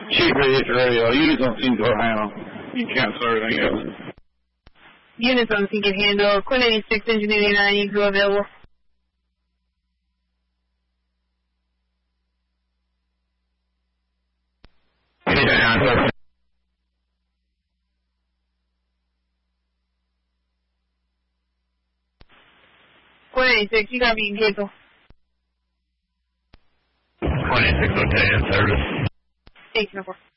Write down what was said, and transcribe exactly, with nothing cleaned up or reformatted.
Chief eighty-eight radio. Units on scene, go handle. You can't start anything else. Units on scene can handle. Quinn eighty-six, engine eighty-nine, you crew available. Quinn eighty-six, you got me in vehicle. Quinn eighty-six, okay, in service. eighteen oh four.